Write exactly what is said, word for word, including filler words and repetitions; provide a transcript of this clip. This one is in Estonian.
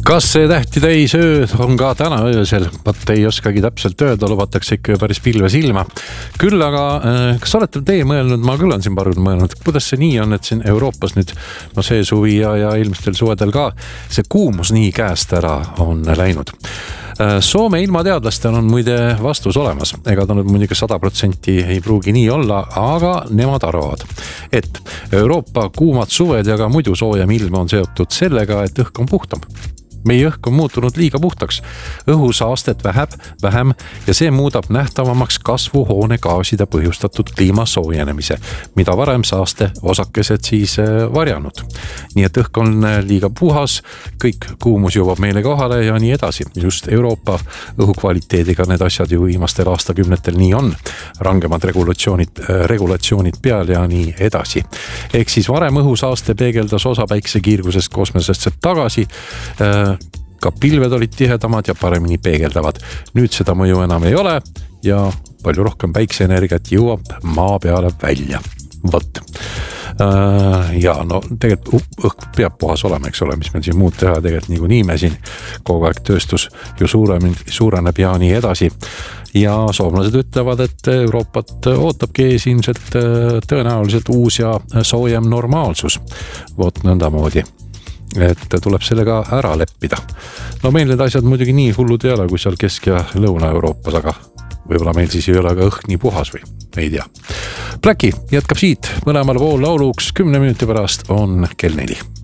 Kas see tähti täis öö on ka täna öösel? Vat ei oskagi täpselt öelda, lubatakse ikka päris pilve silma. Küll aga, kas olete teie mõelnud, ma küll on siin parud mõelnud, kuidas see nii on, et siin Euroopas nüüd, no see suvi ja, ja ilmestel suvedel ka, see kuumus nii käest ära on läinud. Soome ilmateadlastel on muide vastus olemas, ega ta nüüd muidugi sada protsenti ei pruugi nii olla, aga nemad arvavad, et Euroopa kuumad suved ja ka muidu soojem ilm on seotud sellega, et õhk on puhtam. Meie õhk on muutunud liiga puhtaks. Õhusaastet väheb, vähem ja see muudab nähtavamaks kasvuhoonegaaside põhjustatud kliima soojenemise, mida varem saaste osakesed siis varjanud. Nii et õhk on liiga puhas, kõik kuumus jõuab meile kohale ja nii edasi. Just Euroopa õhukvaliteediga need asjad ju viimastel aastakümnetel nii on. Rangemad regulatsioonid, regulatsioonid peal ja nii edasi. Ehk siis varem õhusaaste peegeldas osa päiksekiirgusest kosmosesse tagasi, ka pilved olid tihedamad ja paremini peegeldavad. Nüüd seda mõju enam ei ole ja palju rohkem päikseenergiat jõuab maa peale välja. Vot. Ja no tegelikult õhk peab puhas olema, eks ole, mis meil siin muud teha. Tegelikult nii kui nii me siin kogu aeg tööstus ju suureneb ja nii edasi. Ja soomlased ütlevad, et Euroopat ootabki ees ilmselt tõenäoliselt uus ja soojem normaalsus. Vot nõndamoodi. Et tuleb sellega ära leppida. No meil need asjad muidugi nii hullud ei ole, kui seal Kesk- ja Lõuna-Euroopas, aga võib-olla meil siis ei ole ka õhk nii puhas või ei tea. Blacki jätkab siit mõlemal pool lauluks, kümne minuti pärast on kell neli.